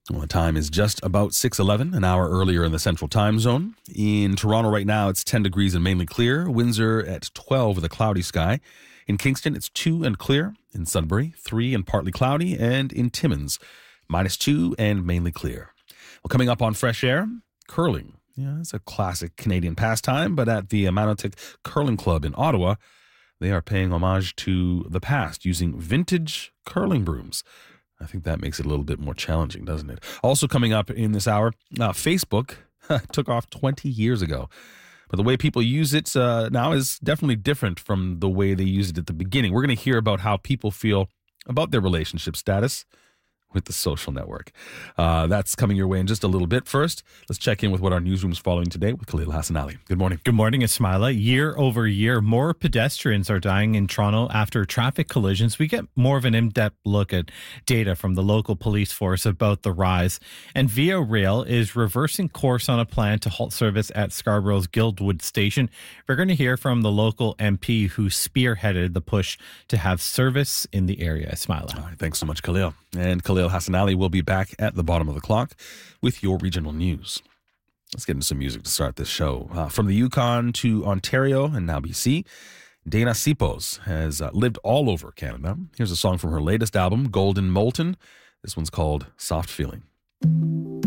Well, the time is just about 6:11, an hour earlier in the central time zone. In Toronto right now, it's 10 degrees and mainly clear. Windsor at 12 with a cloudy sky. In Kingston, it's 2 and clear. In Sudbury, 3 and partly cloudy. And in Timmins, -2 and mainly clear. Well, coming up on Fresh Air, curling. Yeah, it's a classic Canadian pastime, but at the Manotick Curling Club in Ottawa, they are paying homage to the past using vintage curling brooms. I think that makes it a little bit more challenging, doesn't it? Also coming up in this hour, Facebook took off 20 years ago. But the way people use it now is definitely different from the way they used it at the beginning. We're going to hear about how people feel about their relationship status with the social network. That's coming your way in just a little bit. First, let's check in with what our newsroom's following today with Khalil Hassan Ali. Good morning. Good morning, Ismaila. Year over year, more pedestrians are dying in Toronto after traffic collisions. We get more of an in-depth look at data from the local police force about the rise. And Via Rail is reversing course on a plan to halt service at Scarborough's Guildwood Station. We're going to hear from the local MP who spearheaded the push to have service in the area. Ismaila. All right, thanks so much, Khalil. And Khalil Hassan Ali will be back at the bottom of the clock with your regional news. Let's get into some music to start this show. From the Yukon to Ontario and now BC, Dana Sipos has lived all over Canada. Here's a song from her latest album, Golden Molten. This one's called Soft Feeling.